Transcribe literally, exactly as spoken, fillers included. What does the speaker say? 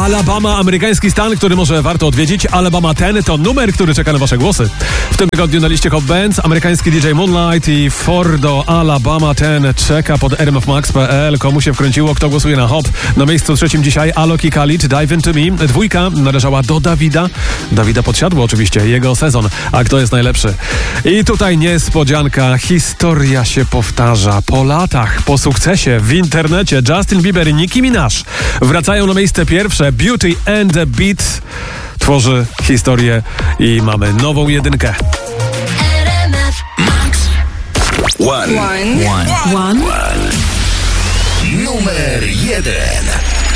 Alabama, amerykański stan, który może warto odwiedzić. Alabama ten to numer, który czeka na wasze głosy. W tym tygodniu na liście Hot Bands amerykański D J Moonlight i Fordo. Alabama ten czeka pod r m f max kropka p l. Komu się wkręciło, kto głosuje na Hot? Na miejscu trzecim dzisiaj Alok i Khalid, Dive Into Me. Dwójka należała do Dawida. Dawida Podsiadło oczywiście, jego sezon. A kto jest najlepszy? I tutaj niespodzianka. Historia się powtarza. Po latach, po sukcesie w internecie Justin Bieber i Nicki Minaj wracają na miejsce pierwsze. Beauty and the Beat tworzy historię i mamy nową jedynkę. Max. One. One. One. One. Numer jeden.